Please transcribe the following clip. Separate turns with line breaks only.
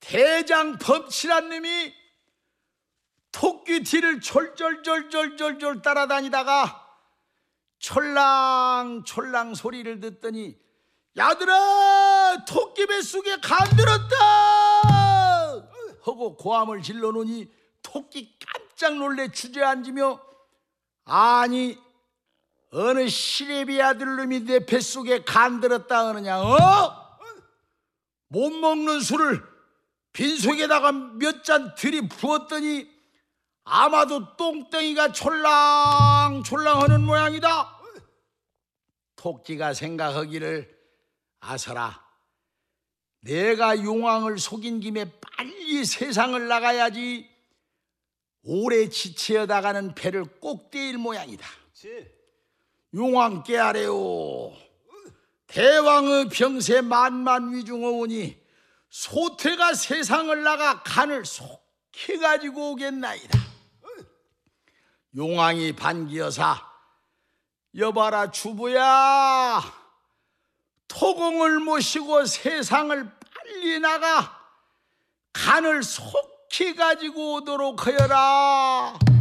대장 범치란 놈이 토끼 뒤를 졸졸졸졸졸졸 따라다니다가 촐랑촐랑 소리를 듣더니 야들아 토끼 뱃속에 간 들었다 하고 고함을 질러놓으니 토끼 깜짝 놀래 주저앉으며 아니 어느 시래비 아들놈이 내 뱃속에 간 들었다 하느냐 못 먹는 술을 빈속에다가 몇 잔 들이부었더니 아마도 똥덩이가 촐랑촐랑 하는 모양이다. 토끼가 생각하기를 아서라 내가 용왕을 속인 김에 빨리 세상을 나가야지 오래 지체어다가는 배를 꼭 떼일 모양이다. 용왕 깨아래요 대왕의 병세 만만위중하오니 소태가 세상을 나가 간을 속히 가지고 오겠나이다. 용왕이 반기여사 여봐라 주부야 토공을 모시고 세상을 빨리 나가 간을 속히 가지고 오도록 하여라.